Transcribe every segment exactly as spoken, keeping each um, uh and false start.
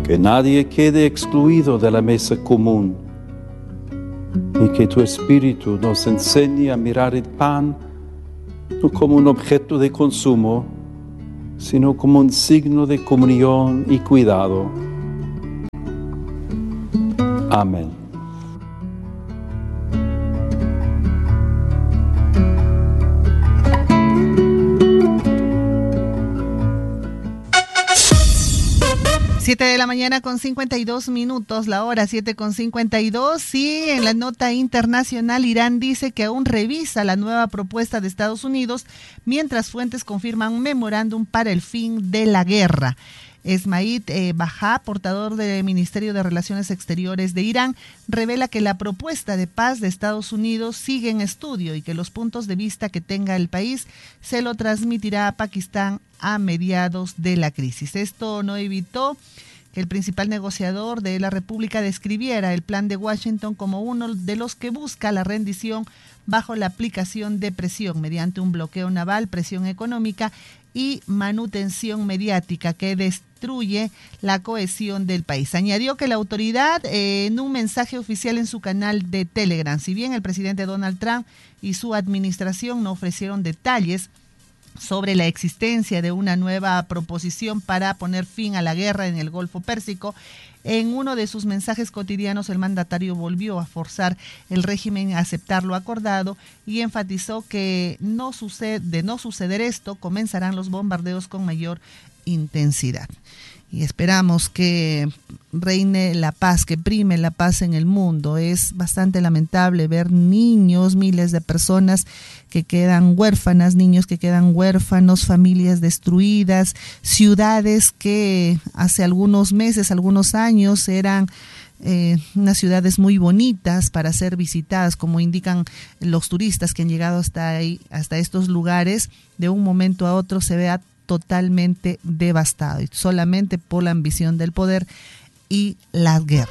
que nadie quede excluido de la mesa común y que tu Espíritu nos enseñe a mirar el pan no como un objeto de consumo, sino como un signo de comunión y cuidado. Amén. Siete de la mañana con cincuenta y dos minutos, la hora siete con cincuenta y dos. Y en la nota internacional, Irán dice que aún revisa la nueva propuesta de Estados Unidos, mientras fuentes confirman un memorándum para el fin de la guerra. Esmail eh, Bajá, portador del Ministerio de Relaciones Exteriores de Irán, revela que la propuesta de paz de Estados Unidos sigue en estudio y que los puntos de vista que tenga el país se lo transmitirá a Pakistán a mediados de la crisis. Esto no evitó que el principal negociador de la República describiera el plan de Washington como uno de los que busca la rendición bajo la aplicación de presión mediante un bloqueo naval, presión económica y manutención mediática que destruye la cohesión del país. Añadió que la autoridad, eh, en un mensaje oficial en su canal de Telegram, si bien el presidente Donald Trump y su administración no ofrecieron detalles sobre la existencia de una nueva proposición para poner fin a la guerra en el Golfo Pérsico, en uno de sus mensajes cotidianos el mandatario volvió a forzar el régimen a aceptar lo acordado y enfatizó que no sucede, de no suceder esto, comenzarán los bombardeos con mayor intensidad. Y esperamos que reine la paz, que prime la paz en el mundo. Es bastante lamentable ver niños, miles de personas que quedan huérfanas, niños que quedan huérfanos, familias destruidas, ciudades que hace algunos meses, algunos años eran eh, unas ciudades muy bonitas para ser visitadas, como indican los turistas que han llegado hasta ahí, hasta estos lugares. De un momento a otro se vea totalmente devastado, y solamente por la ambición del poder y las guerras.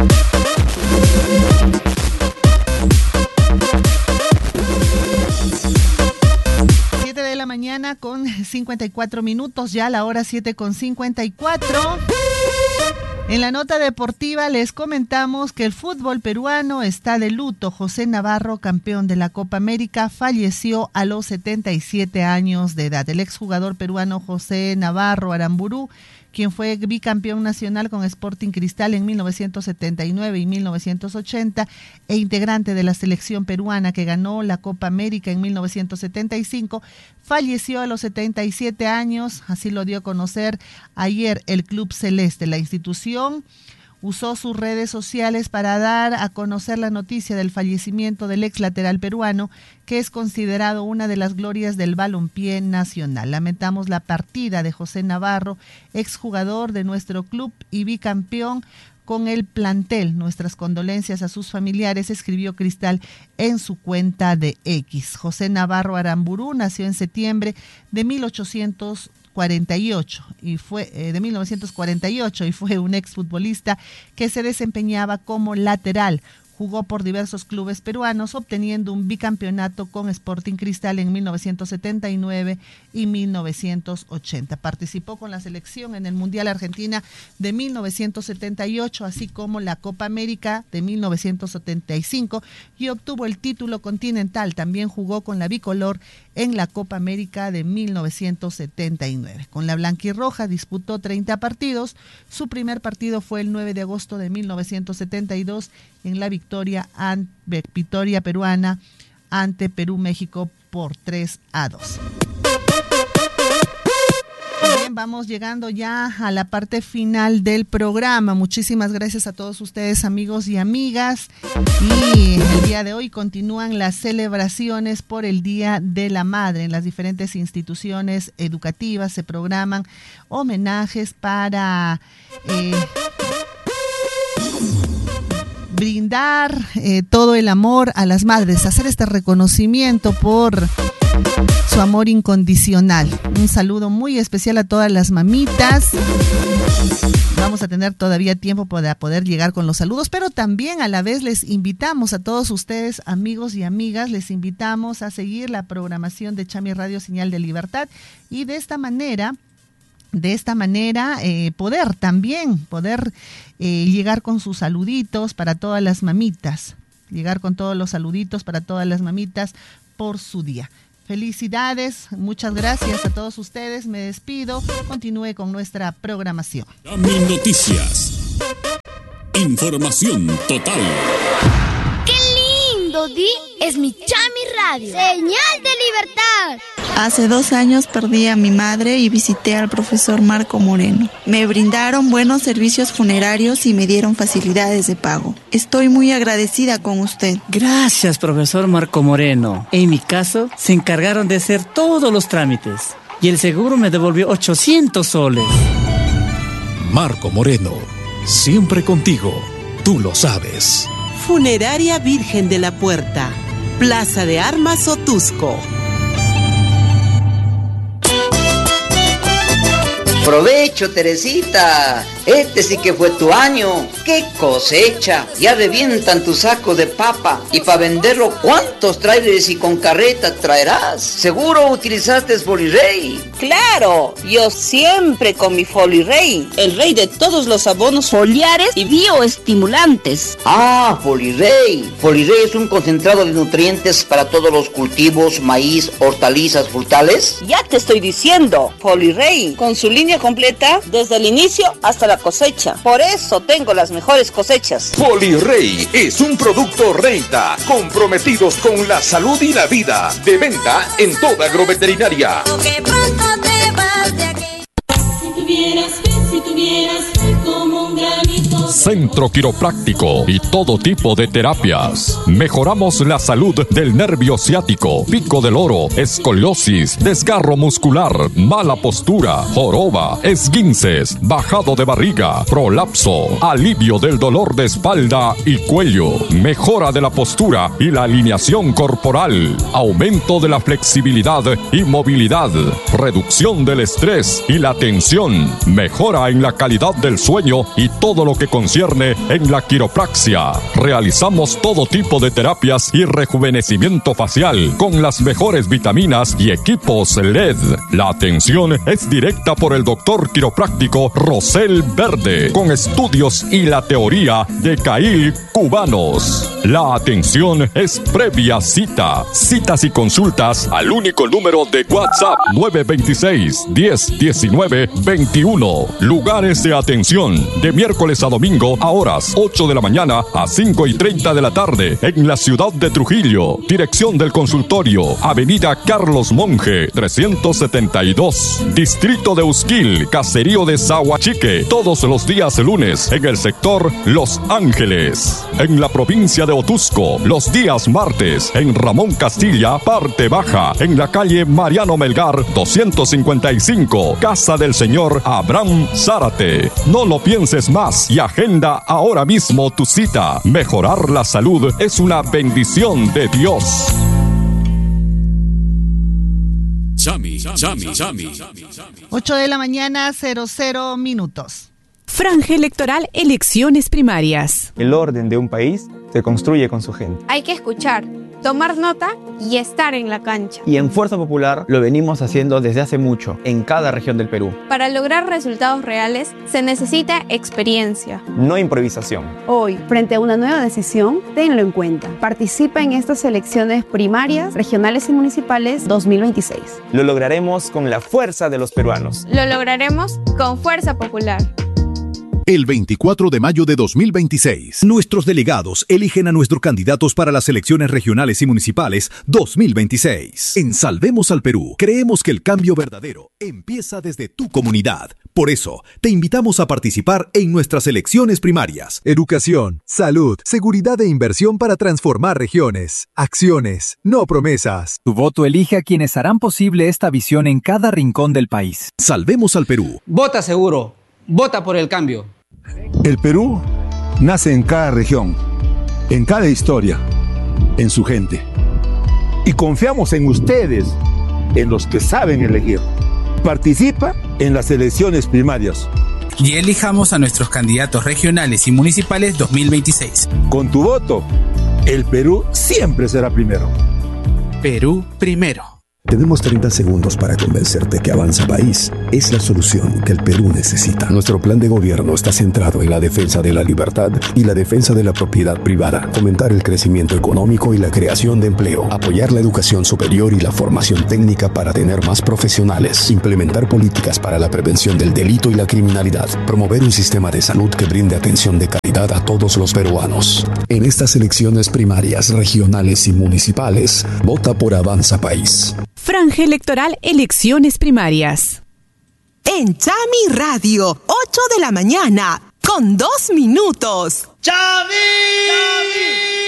Siete de la mañana con cincuenta y cuatro minutos, ya la hora siete con cincuenta y cuatro. En la nota deportiva les comentamos que el fútbol peruano está de luto. José Navarro, campeón de la Copa América, falleció a los setenta y siete años de edad. El exjugador peruano José Navarro Aramburu, quien fue bicampeón nacional con Sporting Cristal en mil novecientos setenta y nueve y mil novecientos ochenta e integrante de la selección peruana que ganó la Copa América en mil novecientos setenta y cinco, falleció a los setenta y siete años, así lo dio a conocer ayer el Club Celeste. La institución usó sus redes sociales para dar a conocer la noticia del fallecimiento del ex lateral peruano, que es considerado una de las glorias del balompié nacional. Lamentamos la partida de José Navarro, exjugador de nuestro club y bicampeón con el plantel. Nuestras condolencias a sus familiares, escribió Cristal en su cuenta de X. José Navarro Aramburu nació en septiembre de mil ochocientos cuarenta y ocho y fue eh, de mil novecientos cuarenta y ocho y fue un exfutbolista que se desempeñaba como lateral. Jugó por diversos clubes peruanos, obteniendo un bicampeonato con Sporting Cristal en mil novecientos setenta y nueve y mil novecientos ochenta. Participó con la selección en el Mundial Argentina de mil novecientos setenta y ocho, así como la Copa América de mil novecientos setenta y cinco, y obtuvo el título continental. También jugó con la bicolor en la Copa América de mil novecientos setenta y nueve. Con la blanquirroja disputó treinta partidos. Su primer partido fue el nueve de agosto de mil novecientos setenta y dos en la victoria, an, victoria peruana ante Perú-México por tres a dos. Bien, vamos llegando ya a la parte final del programa. Muchísimas gracias a todos ustedes, amigos y amigas. Y el día de hoy continúan las celebraciones por el Día de la Madre. En las diferentes instituciones educativas se programan homenajes para eh, brindar eh, todo el amor a las madres, hacer este reconocimiento por su amor incondicional. Un saludo muy especial a todas las mamitas. Vamos a tener todavía tiempo para poder llegar con los saludos, pero también a la vez les invitamos a todos ustedes, amigos y amigas, les invitamos a seguir la programación de Chami Radio Señal de Libertad, y de esta manera de esta manera eh, poder también, poder eh, llegar con sus saluditos para todas las mamitas, llegar con todos los saluditos para todas las mamitas por su día. Felicidades, muchas gracias a todos ustedes, me despido, continúe con nuestra programación. Chami Noticias, información total. ¡Qué lindo, Di! Es mi Chami Radio, señal de libertad. Hace dos años perdí a mi madre y visité al profesor Marco Moreno. Me brindaron buenos servicios funerarios y me dieron facilidades de pago. Estoy muy agradecida con usted. Gracias, profesor Marco Moreno. En mi caso, se encargaron de hacer todos los trámites y el seguro me devolvió ochocientos soles. Marco Moreno, siempre contigo, tú lo sabes. Funeraria Virgen de la Puerta, Plaza de Armas Otusco. Provecho, Teresita. Este sí que fue tu año. ¡Qué cosecha! Ya revientan tu saco de papa. Y para venderlo, ¿cuántos trailers y con carreta traerás? Seguro utilizaste Folirey. Claro, yo siempre con mi Folirey, el rey de todos los abonos foliares y bioestimulantes. Ah, Folirey. Folirey es un concentrado de nutrientes para todos los cultivos, maíz, hortalizas, frutales. Ya te estoy diciendo, Folirey, con su línea completa desde el inicio hasta la cosecha. Por eso tengo las mejores cosechas. Folirey es un producto Reita, comprometidos con la salud y la vida. De venta en toda agroveterinaria. Que pronto te vas de aquí. Si tuvieras fe, si tuvieras fe como un granito. Centro Quiropráctico y todo tipo de terapias. Mejoramos la salud del nervio ciático, pico del oro, escoliosis, desgarro muscular, mala postura, joroba, esguinces, bajado de barriga, prolapso, alivio del dolor de espalda y cuello, mejora de la postura y la alineación corporal, aumento de la flexibilidad y movilidad, reducción del estrés y la tensión, mejora en la calidad del sueño y todo lo que concierne en la quiropraxia. Realizamos todo tipo de terapias y rejuvenecimiento facial con las mejores vitaminas y equipos L E D. La atención es directa por el doctor quiropráctico Rosel Verde, con estudios y la teoría de Cail cubanos. La atención es previa cita. Citas y consultas al único número de WhatsApp nueve dos seis, diez, diecinueve, veintiuno. Lugares de atención de miércoles a domingo a horas ocho de la mañana a cinco y treinta de la tarde en la ciudad de Trujillo. Dirección del consultorio, Avenida Carlos Monge, trescientos setenta y dos. Distrito de Usquil, Caserío de Zahuachique, todos los días lunes en el sector Los Ángeles. En la provincia de Otusco, los días martes en Ramón Castilla, parte baja, en la calle Mariano Melgar, doscientos cincuenta y cinco, Casa del Señor Abraham Zárate. No lo pienses más y agenda ahora mismo tu cita. Mejorar la salud es una bendición de Dios. Chami, Chami, Chami. ocho de la mañana, cero cero minutos. Franja electoral, elecciones primarias. El orden de un país se construye con su gente. Hay que escuchar, tomar nota y estar en la cancha. Y en Fuerza Popular lo venimos haciendo desde hace mucho, en cada región del Perú. Para lograr resultados reales se necesita experiencia. No improvisación. Hoy, frente a una nueva decisión, tenlo en cuenta. Participa en estas elecciones primarias, regionales y municipales dos mil veintiséis. Lo lograremos con la fuerza de los peruanos. Lo lograremos con Fuerza Popular. El veinticuatro de mayo de dos mil veintiséis, nuestros delegados eligen a nuestros candidatos para las elecciones regionales y municipales dos mil veintiséis. En Salvemos al Perú, creemos que el cambio verdadero empieza desde tu comunidad. Por eso, te invitamos a participar en nuestras elecciones primarias. Educación, salud, seguridad e inversión para transformar regiones. Acciones, no promesas. Tu voto elige a quienes harán posible esta visión en cada rincón del país. Salvemos al Perú. Vota seguro. Vota por el cambio. El Perú nace en cada región, en cada historia, en su gente. Y confiamos en ustedes, en los que saben elegir. Participa en las elecciones primarias. Y elijamos a nuestros candidatos regionales y municipales dos mil veintiséis. Con tu voto, el Perú siempre será primero. Perú primero. Tenemos treinta segundos para convencerte que Avanza País es la solución que el Perú necesita. Nuestro plan de gobierno está centrado en la defensa de la libertad y la defensa de la propiedad privada, fomentar el crecimiento económico y la creación de empleo, apoyar la educación superior y la formación técnica para tener más profesionales, implementar políticas para la prevención del delito y la criminalidad, promover un sistema de salud que brinde atención de calidad a todos los peruanos. En estas elecciones primarias, regionales y municipales, vota por Avanza País. Franja electoral, elecciones primarias. En Chami Radio, ocho de la mañana, con dos minutos. ¡Chami! ¡Chami!